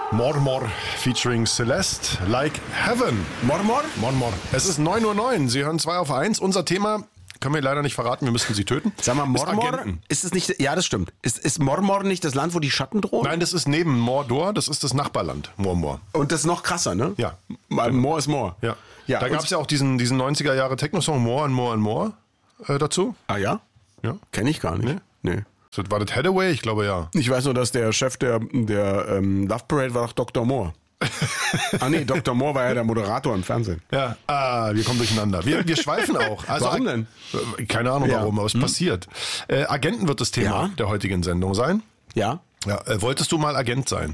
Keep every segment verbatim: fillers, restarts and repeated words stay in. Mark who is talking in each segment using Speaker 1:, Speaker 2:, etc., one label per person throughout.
Speaker 1: Mormor featuring Celeste, Like Heaven.
Speaker 2: Mormor?
Speaker 1: Mormor. Es ist neun Uhr neun, Sie hören zwei auf eins. Unser Thema können wir leider nicht verraten, wir müssten Sie töten.
Speaker 2: Sag mal, Mormor? Ist es nicht, ja, das stimmt. Ist, ist Mormor nicht das Land, wo die Schatten drohen?
Speaker 1: Nein, das ist neben Mordor, das ist das Nachbarland, Mormor.
Speaker 2: Und das ist noch krasser, ne?
Speaker 1: Ja.
Speaker 2: More is more.
Speaker 1: Ja.
Speaker 2: Ja,
Speaker 1: da gab es ja auch diesen, diesen neunziger Jahre Techno-Song More and More and More äh, dazu.
Speaker 2: Ah ja?
Speaker 1: Ja.
Speaker 2: Kenn ich gar nicht.
Speaker 1: Nee?
Speaker 2: Nee.
Speaker 1: So, war das Hathaway? Ich glaube ja.
Speaker 2: Ich weiß nur, dass der Chef der, der ähm, Love Parade war doch Doktor Moore. Ah nee, Doktor Moore war ja der Moderator im Fernsehen.
Speaker 1: Ja, ah, wir kommen durcheinander. Wir, wir schweifen auch. Also,
Speaker 2: warum denn?
Speaker 1: Keine Ahnung
Speaker 2: Ja.
Speaker 1: warum, aber es
Speaker 2: Hm.
Speaker 1: passiert. Äh, Agenten wird das Thema
Speaker 2: Ja.
Speaker 1: der heutigen Sendung sein.
Speaker 2: Ja?
Speaker 1: Ja, äh, wolltest du mal Agent sein?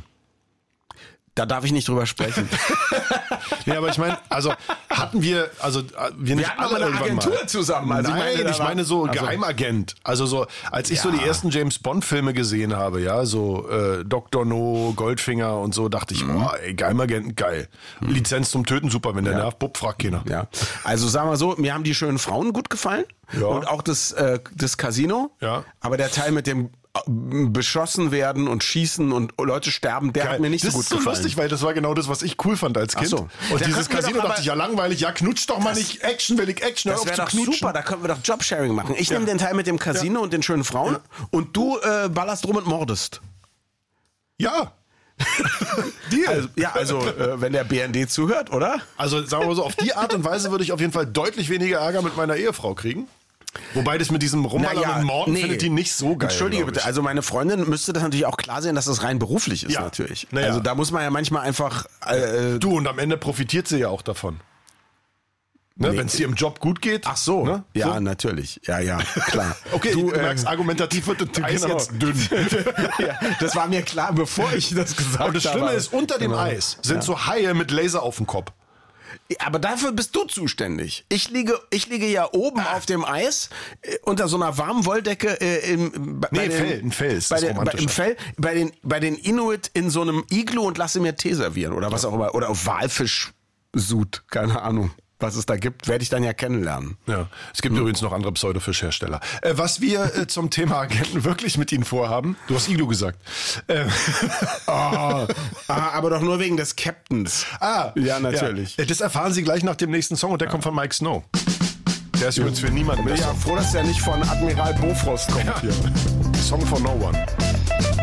Speaker 2: Da darf ich nicht drüber sprechen.
Speaker 1: Nee, aber ich meine, also hatten wir, also äh, wir nicht
Speaker 2: hatten
Speaker 1: alle
Speaker 2: aber eine
Speaker 1: irgendwann
Speaker 2: Agentur
Speaker 1: mal.
Speaker 2: zusammen. Also ich
Speaker 1: Nein,
Speaker 2: meine, da
Speaker 1: ich
Speaker 2: war-
Speaker 1: meine so
Speaker 2: also-
Speaker 1: Geheimagent. Also so, als ich so
Speaker 2: Ja.
Speaker 1: die ersten James Bond Filme gesehen habe, ja, so äh, Doktor No, Goldfinger und so, dachte ich,
Speaker 2: Mhm.
Speaker 1: boah, ey, Geheimagenten, geil. Lizenz zum Töten, super, wenn der
Speaker 2: Ja.
Speaker 1: nervt, Bub, fragt keiner.
Speaker 2: Ja. Also sagen wir so, mir haben die schönen Frauen gut gefallen.
Speaker 1: Ja.
Speaker 2: Und auch das, äh, das Casino.
Speaker 1: Ja.
Speaker 2: Aber der Teil mit dem äh, beschossen werden und schießen und Leute sterben, der
Speaker 1: Geil.
Speaker 2: hat mir nicht
Speaker 1: das
Speaker 2: so gut
Speaker 1: ist so
Speaker 2: gefallen.
Speaker 1: lustig, weil das war genau das, was ich cool fand als Kind.
Speaker 2: Ach so.
Speaker 1: Und
Speaker 2: Da
Speaker 1: dieses
Speaker 2: könnten wir
Speaker 1: Casino
Speaker 2: doch
Speaker 1: dachte
Speaker 2: aber-
Speaker 1: ich, ja langweilig, ja knutsch doch mal
Speaker 2: Das-
Speaker 1: nicht, Action will ich Action, hör
Speaker 2: Das
Speaker 1: auf
Speaker 2: wäre
Speaker 1: zu
Speaker 2: doch
Speaker 1: knutschen.
Speaker 2: super, da könnten wir doch Jobsharing machen. Ich
Speaker 1: Ja.
Speaker 2: nehme den Teil mit dem Casino
Speaker 1: Ja.
Speaker 2: und den schönen Frauen und du äh, ballerst rum und mordest.
Speaker 1: Ja.
Speaker 2: Deal. Also, ja, also äh, wenn der B N D zuhört, oder?
Speaker 1: Also sagen wir mal so, auf die Art und Weise würde ich auf jeden Fall deutlich weniger Ärger mit meiner Ehefrau kriegen. Wobei das mit diesem Rumballern
Speaker 2: Naja,
Speaker 1: und Morden
Speaker 2: nee.
Speaker 1: findet die nicht so geil.
Speaker 2: Entschuldige
Speaker 1: glaub ich.
Speaker 2: bitte, also meine Freundin müsste das natürlich auch klar sehen, dass das rein beruflich ist
Speaker 1: Ja.
Speaker 2: natürlich.
Speaker 1: Naja.
Speaker 2: Also da muss man ja manchmal einfach äh,
Speaker 1: Du, und am Ende profitiert sie ja auch davon. Ne,
Speaker 2: Nee.
Speaker 1: wenn es ihr im Job gut geht.
Speaker 2: Ach so,
Speaker 1: Ne?
Speaker 2: ja,
Speaker 1: So.
Speaker 2: natürlich. Ja, ja, klar.
Speaker 1: Okay,
Speaker 2: du,
Speaker 1: du merkst,
Speaker 2: ähm,
Speaker 1: argumentativ wird das Eis
Speaker 2: genau.
Speaker 1: jetzt dünn.
Speaker 2: ja, das war mir klar, bevor ich das gesagt habe.
Speaker 1: Und das Schlimme ist, unter dem
Speaker 2: Genau.
Speaker 1: Eis sind so Haie mit Laser auf dem Kopf.
Speaker 2: Aber dafür bist du zuständig. Ich liege, ich liege ja oben auf dem Eis äh, unter so einer warmen Wolldecke äh, im bei
Speaker 1: Nee,
Speaker 2: den,
Speaker 1: Fell, ein Fell ist
Speaker 2: bei
Speaker 1: das
Speaker 2: den, bei, im
Speaker 1: Romantische.
Speaker 2: Fell bei den bei den Inuit in so einem Iglu und lasse mir Tee servieren oder was auch immer oder auf Walfischsud, keine Ahnung. Was es da gibt, werde ich dann ja kennenlernen.
Speaker 1: Ja, es gibt übrigens noch andere Pseudofischhersteller. Äh, was wir äh, zum Thema Agenten wirklich mit ihnen vorhaben, du hast Iglu gesagt. Äh,
Speaker 2: Oh, ah, aber doch nur wegen des Captains.
Speaker 1: ah,
Speaker 2: Ja, natürlich.
Speaker 1: Ja. Das erfahren Sie gleich nach dem nächsten Song und der kommt von Mike Snow. Der ist übrigens für niemanden
Speaker 2: Bin
Speaker 1: mehr.
Speaker 2: ja froh, dass der nicht von Admiral Bofrost kommt
Speaker 1: Ja.
Speaker 2: hier.
Speaker 1: Song for No One.